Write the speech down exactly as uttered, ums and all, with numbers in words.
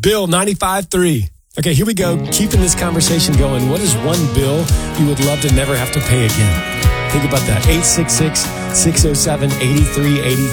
Bill, ninety-five three. Okay, here we go. Keeping this conversation going. What is one bill you would love to never have to pay again? Think about that. eight six six, six oh seven, eight three eight